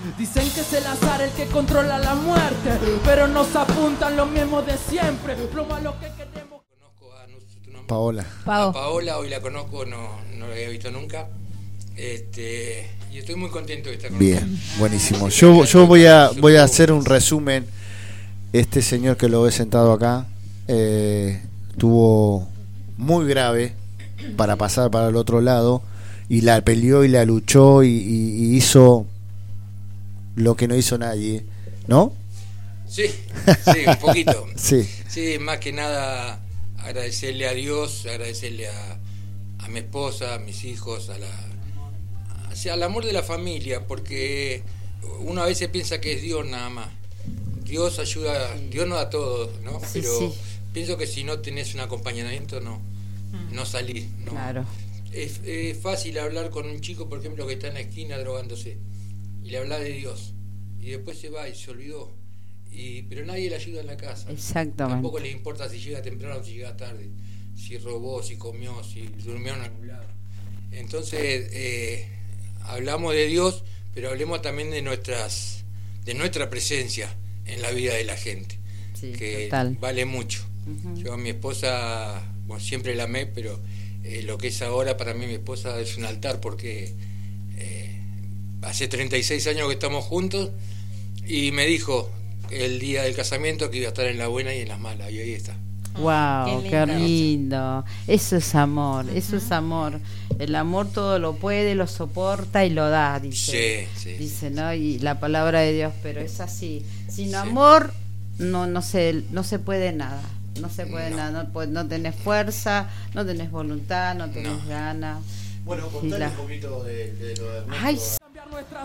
Dicen que es el azar el que controla la muerte, pero nos apuntan los mismos de siempre. Lo malo que queremos. Conozco a tu nombre. Paola. A Paola, hoy la conozco, no la había visto nunca. Y estoy muy contento de estar con Bien, usted. buenísimo. Yo voy a hacer un resumen. Este señor que lo ve sentado acá tuvo muy grave para pasar para el otro lado y la peleó y la luchó y hizo lo que no hizo nadie, ¿no? Sí, un poquito. Sí. Sí, más que nada agradecerle a Dios, agradecerle a mi esposa, a mis hijos, al amor de la familia, porque uno a veces piensa que es Dios nada más. Dios ayuda, Dios nos da todo, ¿no? Sí, pero sí. pienso que si no tenés un acompañamiento no salís, ¿no? Claro. Es fácil hablar con un chico, por ejemplo, que está en la esquina drogándose y le habla de Dios y después se va y se olvidó, pero nadie le ayuda en la casa. Exactamente. Tampoco le importa si llega temprano o si llega tarde, si robó, si comió, si durmió en algún lado. Entonces hablamos de Dios, pero hablemos también de nuestra presencia en la vida de la gente, Sí, que total. vale mucho. Uh-huh. Yo a mi esposa, bueno, siempre la amé, pero lo que es ahora para mí mi esposa es un altar, porque hace 36 años que estamos juntos y me dijo el día del casamiento que iba a estar en la buena y en las malas, y ahí está. Wow, qué lindo. Eso es amor, eso es amor. El amor todo lo puede, lo soporta y lo da, dice. Sí. Dice, ¿no? Y la palabra de Dios, pero es así. Sin amor no se puede nada. No se puede nada, no tenés fuerza, no tenés voluntad, no tenés ganas. Bueno, contale un poquito de lo de Ernesto. Ay,